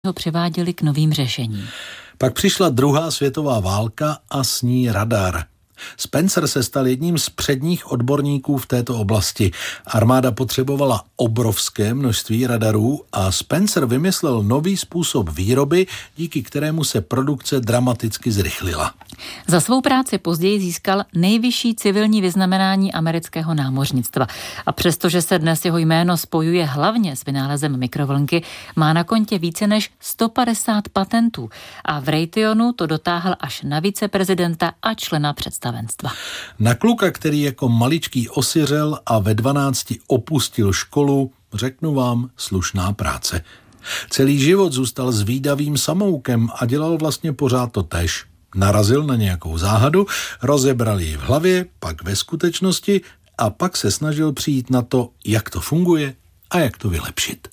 ho přiváděli k novým řešením. Pak přišla druhá světová válka a s ní radar. Spencer se stal jedním z předních odborníků v této oblasti. Armáda potřebovala obrovské množství radarů a Spencer vymyslel nový způsob výroby, díky kterému se produkce dramaticky zrychlila. Za svou práci později získal nejvyšší civilní vyznamenání amerického námořnictva. A přestože se dnes jeho jméno spojuje hlavně s vynálezem mikrovlnky, má na kontě více než 150 patentů a v Raytheonu to dotáhl až na viceprezidenta a člena představenstva. Na kluka, který jako maličký osiřel a ve 12 opustil školu, řeknu vám, slušná práce. Celý život zůstal zvídavým samoukem a dělal vlastně pořád to též. Narazil na nějakou záhadu, rozebral ji v hlavě, pak ve skutečnosti a pak se snažil přijít na to, jak to funguje a jak to vylepšit.